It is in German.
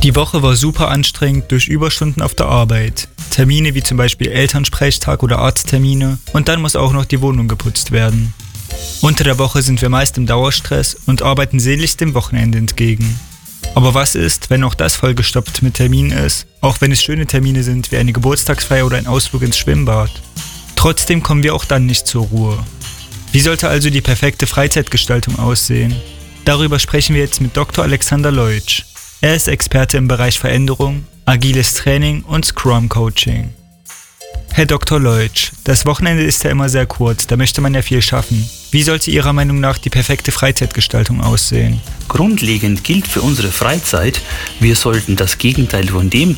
Die Woche war super anstrengend durch Überstunden auf der Arbeit. Termine wie zum Beispiel Elternsprechtag oder Arzttermine und dann muss auch noch die Wohnung geputzt werden. Unter der Woche sind wir meist im Dauerstress und arbeiten sehnlichst dem Wochenende entgegen. Aber was ist, wenn auch das vollgestopft mit Terminen ist, auch wenn es schöne Termine sind wie eine Geburtstagsfeier oder ein Ausflug ins Schwimmbad? Trotzdem kommen wir auch dann nicht zur Ruhe. Wie sollte also die perfekte Freizeitgestaltung aussehen? Darüber sprechen wir jetzt mit Dr. Alexander Leutsch. Er ist Experte im Bereich Veränderung, agiles Training und Scrum-Coaching. Herr Dr. Leutsch, das Wochenende ist ja immer sehr kurz, da möchte man ja viel schaffen. Wie sollte Ihrer Meinung nach die perfekte Freizeitgestaltung aussehen? Grundlegend gilt für unsere Freizeit, wir sollten das Gegenteil von dem